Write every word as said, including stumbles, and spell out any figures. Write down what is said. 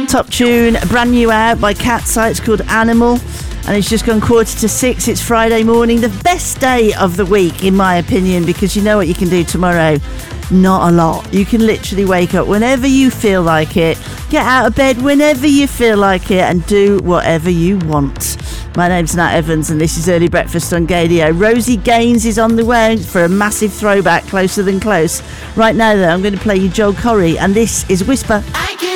Top tune, brand new out by Cat's Eye. It's called Animal. And it's just gone quarter to six. It's Friday morning, the best day of the week, in my opinion, because you know what you can do tomorrow? Not a lot. You can literally wake up whenever you feel like it, get out of bed whenever you feel like it, and do whatever you want. My name's Nat Evans, and this is Early Breakfast on Gadio. Rosie Gaines is on the way for a massive throwback, Closer Than Close. Right now, though, I'm going to play you Joel Corry, and this is Whisper. I